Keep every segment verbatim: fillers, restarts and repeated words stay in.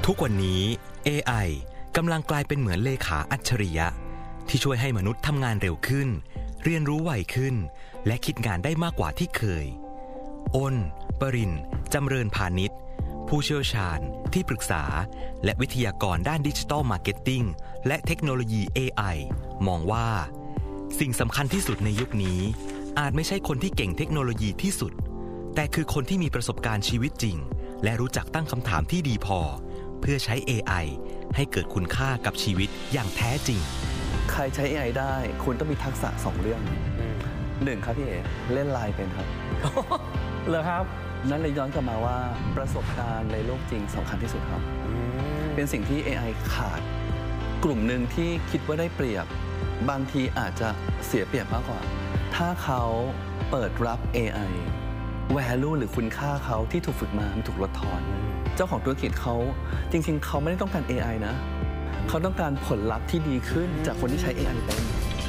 ทุกวันนี้ เอ ไอ กำลังกลายเป็นเหมือนเลขาอัจฉริยะที่ช่วยให้มนุษย์ทำงานเร็วขึ้นเรียนรู้ไวขึ้นและคิดงานได้มากกว่าที่เคยอ้น ปริน จำเริญพาณิชย์ผู้เชี่ยวชาญที่ปรึกษาและวิทยากรด้านดิจิทัลมาร์เก็ตติ้งและเทคโนโลยี เอ ไอ มองว่าสิ่งสำคัญที่สุดในยุคนี้อาจไม่ใช่คนที่เก่งเทคโนโลยีที่สุดแต่คือคนที่มีประสบการณ์ชีวิตจริงและรู้จักตั้งคำถามที่ดีพอเพื่อใช้ เอ ไอ ให้เกิดคุณค่ากับชีวิตอย่างแท้จริงใครใช้ เอ ไอ ได้คุณต้องมีทักษะสองเรื่องหนึ่งครับพี่เอ๋เล่นไลน์เป็นครับเหรอครับนั่นเลยย้อนกลับมาว่าประสบการณ์ในโลกจริงสำคัญที่สุดครับเป็นสิ่งที่ เอ ไอ ขาดกลุ่มหนึ่งที่คิดว่าได้เปรียบบางทีอาจจะเสียเปรียบมากกว่าถ้าเขาเปิดรับ เอ ไอ value หรือคุณค่าเขาที่ถูกฝึกมามันถูกลดทอนเจ้าของธุรกิจเขาจริงๆเขาไม่ได้ต้องการ เอ ไอ นะเขาต้องการผลลัพธ์ที่ดีขึ้นจากคนที่ใช้ เอ ไอ เป็น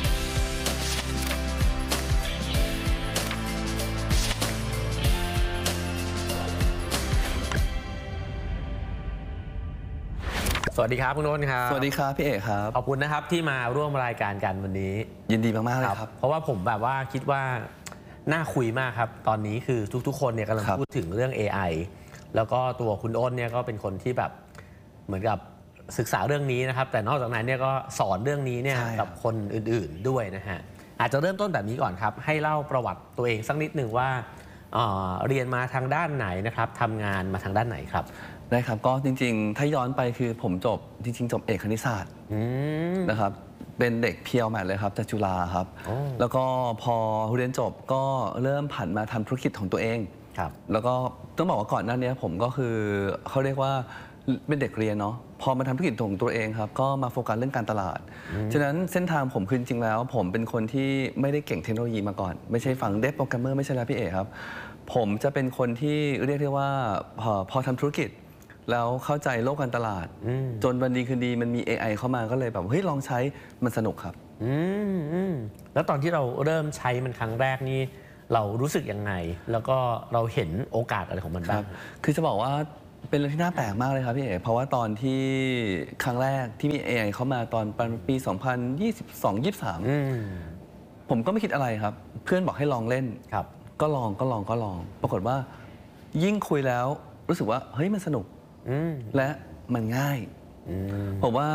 สวัสดีครับคุณโน้นครับสวัสดีครับพี่เอกครับขอบคุณนะครับที่มาร่วมรายการกันวันนี้ยินดีมากๆเลยครับเพราะว่าผมแบบว่าคิดว่าน่าคุยมากครับตอนนี้คือทุกๆคนเนี่ยกำลังพูดถึงเรื่อง เอ ไอ แล้วก็ตัวคุณอ้นเนี่ยก็เป็นคนที่แบบเหมือนกับศึกษาเรื่องนี้นะครับแต่นอกจากนั้นเนี่ยก็สอนเรื่องนี้เนี่ยกับคนอื่นๆด้วยนะฮะอาจจะเริ่มต้นแบบนี้ก่อนครับให้เล่าประวัติตัวเองสักนิดหนึ่งว่าเอ่อเรียนมาทางด้านไหนนะครับทำงานมาทางด้านไหนครับได้ครับก็จริงๆถ้าย้อนไปคือผมจบจริงๆจบเอกคณิตศาสตร์นะครับเป็นเด็กเพียวแมทเลยครับจากจุฬาครับแล้วก็พอเรียนจบก็เริ่มผันมาทำธุรกิจของตัวเองแล้วก็ต้องบอกว่าก่อนหน้านี้ผมก็คือเขาเรียกว่าเป็นเด็กเรียนเนาะพอมาทำธุรกิจของตัวเองครับก็มาโฟกัสเรื่องการตลาดฉะนั้นเส้นทางผมคือจริงๆแล้วผมเป็นคนที่ไม่ได้เก่งเทคโนโลยีมาก่อนไม่ใช่ฝั่งเดฟโปรแกรมเมอร์ไม่ใช่แล้วพี่เอกครับผมจะเป็นคนที่เรียกได้ว่าพอพอทำธุรกิจแล้วเข้าใจโลกการตลาดจนวันดีคืนดีมันมี เอ ไอ เข้ามาก็เลยแบบเฮ้ยลองใช้มันสนุกครับแล้วตอนที่เราเริ่มใช้มันครั้งแรกนี่เรารู้สึกยังไงแล้วก็เราเห็นโอกาสอะไรของมันบ้างคือจะบอกว่าเป็นเรื่องที่น่าแปลกมากเลยครับพี่เอ๋เพราะว่าตอนที่ครั้งแรกที่มี เอ ไอ เข้ามาตอนปีสองพันยี่สิบสอง ยี่สิบสามผมก็ไม่คิดอะไรครับเพื่อนบอกให้ลองเล่นก็ลองก็ลองก็ลองปรากฏว่ายิ่งคุยแล้วรู้สึกว่าเฮ้ยมันสนุกและมันง่ายผมว่า